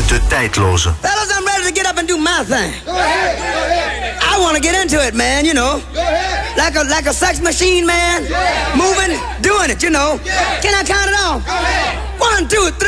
De tijdloze. Fellas, I'm ready to get up and do my thing. Go ahead. Go ahead. I want to get into it, man, you know. Go ahead. Like a sex machine, man. Yeah. Moving, doing it, you know. Yeah. Can I count it off? Go ahead. 1, 2, 3.